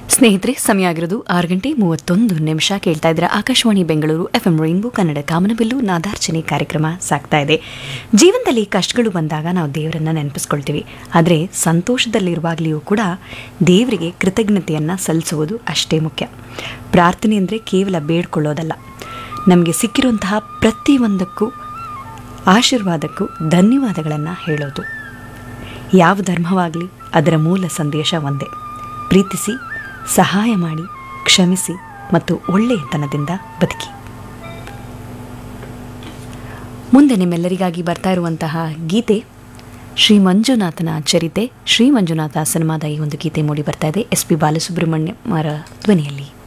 ಸ್ನೇಹಿತರೆ, ಸಮಯ ಆಗಿರೋದು 6:31 ಕೇಳ್ತಾ ಇದ್ರೆ ಆಕಾಶವಾಣಿ ಬೆಂಗಳೂರು FM ರೈನ್ಬೋ ಕನ್ನಡ ಕಾಮನಬಿಲ್ಲು ನಾದಾರ್ಚನೆ ಕಾರ್ಯಕ್ರಮ ಸಾಗ್ತಾ ಇದೆ. ಜೀವನದಲ್ಲಿ ಕಷ್ಟಗಳು ಬಂದಾಗ ನಾವು ದೇವರನ್ನ ನೆನಪಿಸ್ಕೊಳ್ತೀವಿ. ಆದರೆ ಸಂತೋಷದಲ್ಲಿರುವಾಗಲೂ ಕೂಡ ದೇವರಿಗೆ ಕೃತಜ್ಞತೆಯನ್ನು ಸಲ್ಲಿಸುವುದು ಅಷ್ಟೇ ಮುಖ್ಯ. ಪ್ರಾರ್ಥನೆ ಅಂದರೆ ಕೇವಲ ಬೇಡ್ಕೊಳ್ಳೋದಲ್ಲ, ನಮಗೆ ಸಿಕ್ಕಿರುವಂತಹ ಪ್ರತಿಯೊಂದಕ್ಕೂ ಆಶೀರ್ವಾದಕ್ಕೂ ಧನ್ಯವಾದಗಳನ್ನು ಹೇಳೋದು. ಯಾವ ಧರ್ಮವಾಗಲಿ ಅದರ ಮೂಲ ಸಂದೇಶ ಒಂದೇ: ಪ್ರೀತಿಸಿ, ಸಹಾಯ ಮಾಡಿ, ಕ್ಷಮಿಸಿ ಮತ್ತು ಒಳ್ಳೆಯತನದಿಂದ ಬದುಕಿ. ಮುಂದೆ ನಿಮ್ಮೆಲ್ಲರಿಗಾಗಿ ಬರ್ತಾ ಇರುವಂತಹ ಗೀತೆ ಶ್ರೀ ಮಂಜುನಾಥನ ಚರಿತೆ. ಶ್ರೀ ಮಂಜುನಾಥ ಸಿನಿಮಾದ ಈ ಒಂದು ಗೀತೆ ಮೂಡಿ ಬರ್ತಾ ಇದೆ, SP ಬಾಲಸುಬ್ರಹ್ಮಣ್ಯಂ ಅವರ ಧ್ವನಿಯಲ್ಲಿ.